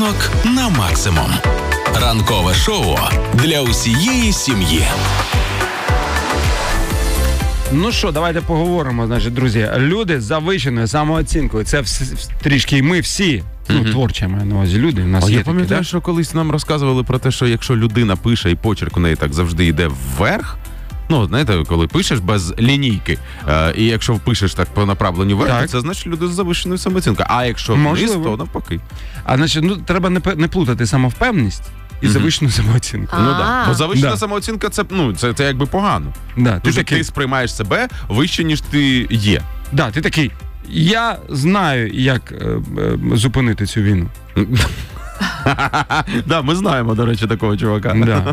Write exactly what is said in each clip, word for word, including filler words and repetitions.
Ранок на максимум. Ранкове шоу для усієї сім'ї. Ну що, давайте поговоримо, значить, друзі. Люди з завищеною самооцінкою, це вс- трішки ми всі, ну, mm-hmm. творчі, я маю на увазі, люди. У нас а є я такі, пам'ятаю, да? що колись нам розказували про те, що якщо людина пише і почерк у неї так завжди йде вверх, ну, знаєте, коли пишеш без лінійки, е, і якщо пишеш так по направленню вверх, то це значить люди з завищеною самооцінкою. А якщо вниз, то навпаки. А значить, ну, треба не, не плутати самовпевненість і mm-hmm. завищену самооцінку. Ну да. Бо завищена да. самооцінка це, ну, це, це якби погано. Да, ти, такий... ти сприймаєш себе вище, ніж ти є. Да, ти такий, я знаю, як е, е, зупинити цю війну. Да, ми знаємо, до речі, такого чувака. Да.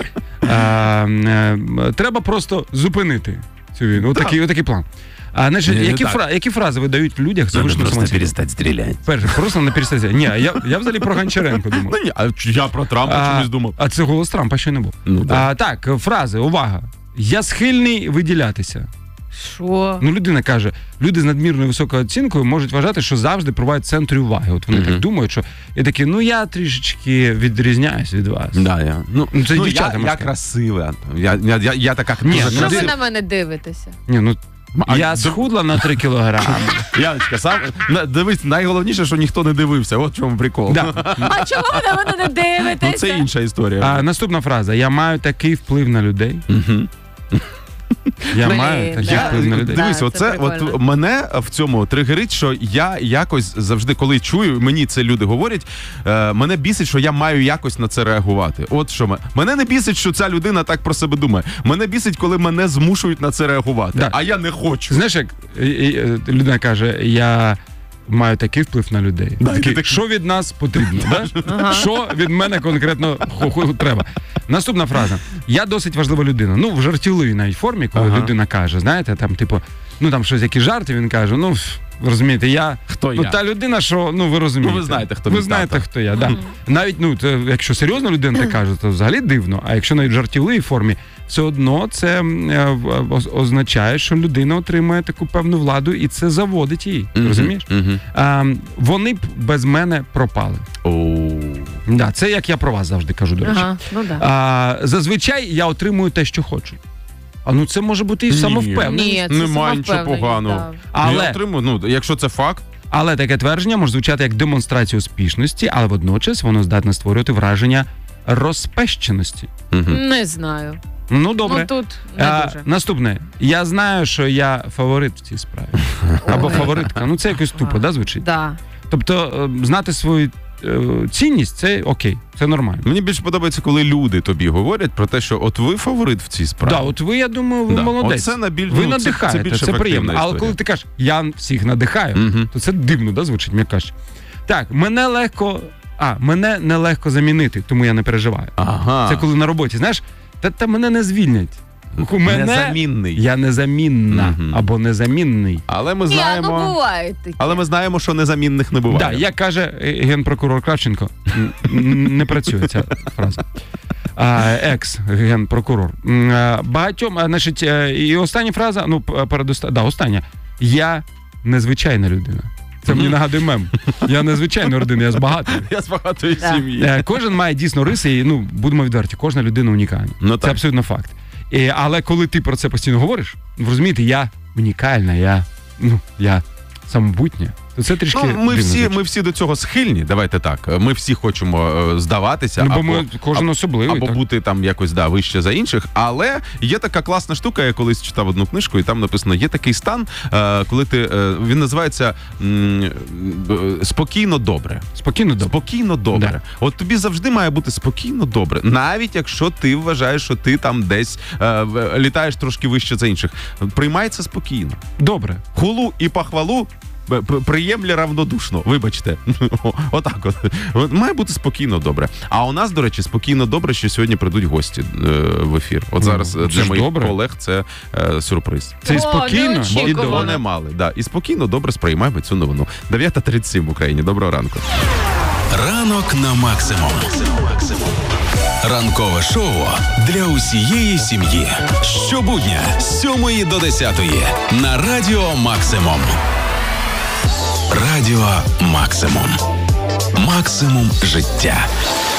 А, е, треба просто зупинити цю війну. Отакий, отакий план. А, значить, не, які, не фра, які фрази видають в людях завищену самооцінку? Просто перестати стріляти. Перше, просто не перестати стріляти. Ні, я, я взагалі про Гончаренко думав. Ну ні, а я про Трампа чомусь думав. А це голос Трампа ще не був. Ну, да. А, так, фрази, увага. Я схильний виділятися. Що? Ну, людина каже, люди з надмірною високою оцінкою можуть вважати, що завжди перебувають в центрі уваги. От вони mm-hmm. так думають, що і такі, ну я трішечки відрізняюсь від вас. Да, я. Ну, ну, це ну, дівчата, я, я красива. Я, я, я, я така... Ні, дуже що ви на мене дивитеся? Ні, ну, а, я схудла на три кілограми. Яночка, сам, дивись, найголовніше, що ніхто не дивився. От в чому прикол. Да. А чого ви на мене не дивитеся? Ну, це інша історія. А, наступна фраза. Я маю такий вплив на людей. Угу. Я Блин, маю такий да. вплив на людей. Дивись, Да, оце от мене в цьому тригерить, що я якось завжди, коли чую, мені це люди говорять, е, мене бісить, що я маю якось на це реагувати. От що мене. Мене не бісить, що ця людина так про себе думає. Мене бісить, коли мене змушують на це реагувати. Да. А я не хочу. Знаєш, як людина каже, я маю такий вплив на людей. Да, такий, так... Що від нас потрібно? Да? Ага. Що від мене конкретно треба? Наступна фраза. Я досить важлива людина. Ну, в жартівливій навіть формі, коли ага. людина каже, знаєте, там, типу, ну там щось, які жарти, він каже, ну, розумієте, я... Хто ну, я? та людина, що, ну, ви розумієте. Ну, ви знаєте, хто Ви знаєте, хто я, да. Навіть, ну, це, якщо серйозно людина так каже, то взагалі дивно. А якщо навіть в жартівливій формі, все одно це е, означає, що людина отримує таку певну владу, і це заводить її, mm-hmm. розумієш? Mm-hmm. А, вони б без мене пропали. Oh. Да, це як я про вас завжди кажу, до речі. Ага, ну, да. А, зазвичай я отримую те, що хочу. А ну це може бути і самовпевненість. Ні, це немає нічого поганого. Да. Але, я отримую, ну, якщо це факт. але таке твердження може звучати як демонстрація успішності, але водночас воно здатне створювати враження розпещеності. Угу. Не знаю. Ну, добре. Ну, тут не а, дуже. Наступне. Я знаю, що я фаворит в цій справі. Або фаворитка. Ну, це якось тупо, да, звучить? Да. Тобто, знати свою е, цінність, це окей, це нормально. Мені більше подобається, коли люди тобі говорять про те, що от ви фаворит в цій справі. Да, от ви, я думаю, ви да. молодець. Оце на біль... Ви ну, надихаєте, це, це, це приємно. історія. Але коли ти кажеш, я всіх надихаю, угу. то це дивно, да, звучить, мені кажуть. Так, мене легко, а, мене нелегко замінити, тому я не переживаю. Ага. Це коли на роботі, знаєш, та, та мене не звільнять. У мене незамінний. Я незамінна угу. або незамінний. Але ми знаємо, Я, ну, буває таке. але ми знаємо, що незамінних не буває. Так, да, як каже генпрокурор Кравченко, не працює ця фраза. Екс-генпрокурор. Багатьом, значить, і остання фраза, ну, передоста... да, остання. Я незвичайна людина. Це мені нагадує мем. Я незвичайна людина, я з багатої. Я з багатої да. сім'ї. Кожен має дійсно риси, і, ну, будемо відверті, кожна людина унікальна. Ну, це абсолютно факт. І, але коли ти про це постійно говориш, ви розумієте, я унікальна, я, ну, я самобутня, то це трішки ну, ми, всі, ми... ми всі до цього схильні, давайте так. Ми всі хочемо е, здаватися, ну, бо або, ми, кожен особливий, або так. бути там якось да, вище за інших. Але є така класна штука, я колись читав одну книжку, і там написано, є такий стан, е, коли ти, е, він називається м, е, спокійно добре. Спокійно добре. Спокійно добре. Да. От тобі завжди має бути спокійно добре, навіть якщо ти вважаєш, що ти там десь е, літаєш трошки вище за інших. Приймай це спокійно. Добре. Хулу і похвалу приємлі равнодушно, вибачте. Отак от. от. Має бути спокійно добре. А у нас, до речі, спокійно добре, що сьогодні прийдуть гості е, в ефір. От зараз ну, для моїх добре. колег це е, сюрприз. Це і спокійно, і довго не мали. Да. І спокійно добре сприймаємо цю новину. дев'ята тридцять сім в Україні. Доброго ранку. Ранок на максимум. Ранкове шоу для усієї сім'ї. Щобудня з сьомої до десятої на Радіо Максимум. Радіо Максимум. максимум життя.